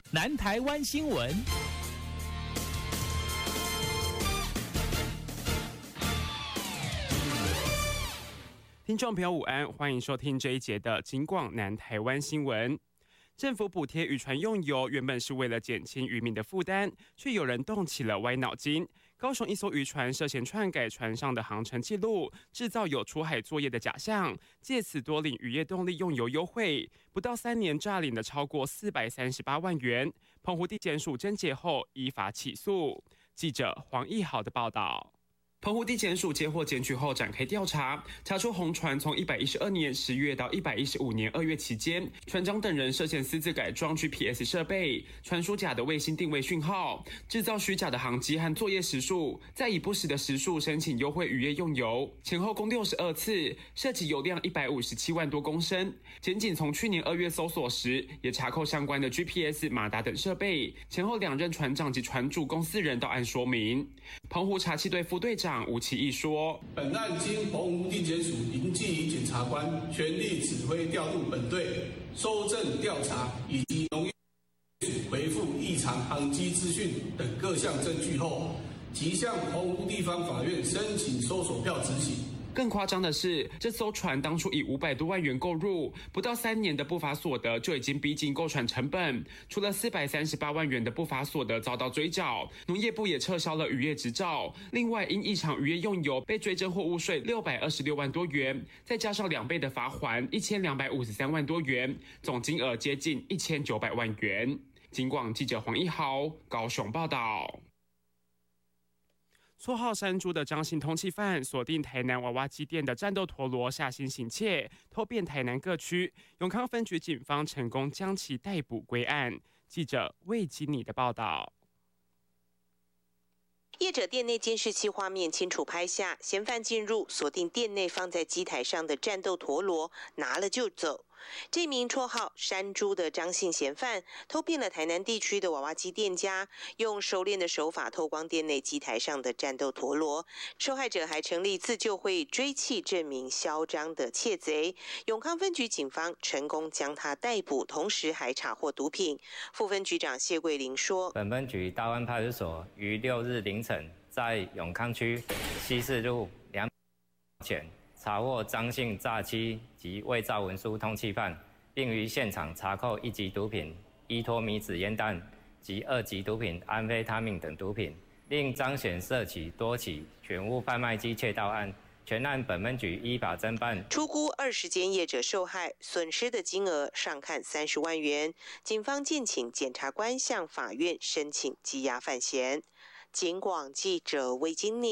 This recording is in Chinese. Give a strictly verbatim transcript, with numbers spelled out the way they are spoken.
南台湾新闻。 听众朋友午安，欢迎收听这一节的警广南台湾新闻。政府补贴渔船用油，原本是为了减轻渔民的负担，却有人动起了歪脑筋。高雄一艘渔船涉嫌篡改船上的航程记录，制造有出海作业的假象，借此多领渔业动力用油优惠，不到三年诈领了超过四百三十八万元。澎湖地检署侦结后依法起诉。记者黄义豪的报道。澎湖地检署接获检举后展开调查，查出红船从一百一十二年十月到一百一十五年二月期间，船长等人涉嫌私自改装 G P S 设备，传输假的卫星定位讯号，制造虚假的航机和作业时数，再以不实的时数申请优惠渔业用油，前后共六十二次，涉及油量一百五十七万多公升。检警从去年二月搜索时，也查扣相关的 G P S、马达等设备，前后两任船长及船主共四人到案说明。澎湖查缉队副队长吴其义说：“ 本案经澎湖地检署林继仪检察官全力指挥调度本队搜证调查，以及农业署回复异常航机资讯等各项证据后，即向澎湖地方法院申请搜索票执行。” 更夸张的是，这艘船当初以五百多万元购入，不到三年的不法所得就已经逼近购船成本。除了四百三十八万元的不法所得遭到追缴，农业部也撤销了渔业执照。另外，因异常渔业用油被追征货物税六百二十六万多元，再加上两倍的罚锾一千两百五十三万多元，总金额接近一千九百万元。警广记者黄一豪高雄报道。绰号山猪的张姓通缉犯锁定台南娃娃机店的战斗陀螺下心行窃，偷遍台南各区。永康分局警方成功将其逮捕归案。记者魏基尼的报道。 业者店内监视器画面清楚拍下，嫌犯进入，锁定店内放在机台上的战斗陀螺，拿了就走。这名绰号山猪的张姓嫌犯偷遍了台南地区的娃娃机店家，用熟练的手法偷光店内机台上的战斗陀螺。受害者还成立自救会追缉这名嚣张的窃贼。永康分局警方成功将他逮捕，同时还查获毒品。副分局长谢桂林说：“ 本分局大湾派出所于六日凌晨在永康区西四路两前。”查获张姓诈欺及伪造文书通缉犯，并于现场查扣一级毒品依托米子烟弹及二级毒品安非他命等毒品，另彰显涉起多起选物贩卖机窃盗案。全案本分局依法侦办， 初估二十间业者受害，损失的金额上看三十万元。警方建请检察官向法院申请羁押犯嫌。警广记者魏金妮。